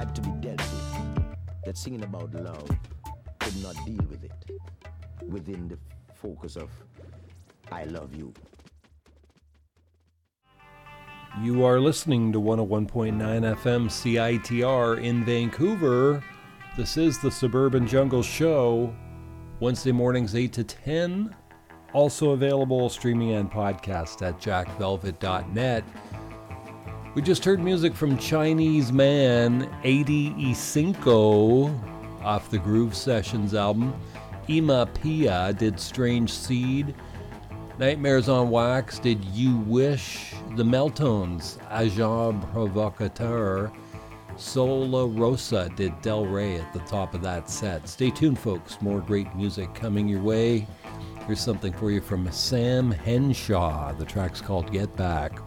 had to be dealt with, that singing about love could not deal with it within the focus of I love you. You are listening to 101.9 FM CITR in Vancouver. This is the Suburban Jungle Show, Wednesday mornings 8 to 10. Also available streaming and podcast at jackvelvet.net. We just heard music from Chinese Man 85 off the Groove Sessions album. Ima Pia did Strange Seed. Nightmares on Wax did You Wish. The Meltones, Agent Provocateur. Sola Rosa did Del Rey at the top of that set. Stay tuned, folks. More great music coming your way. Here's something for you from Sam Henshaw. The track's called Get Back.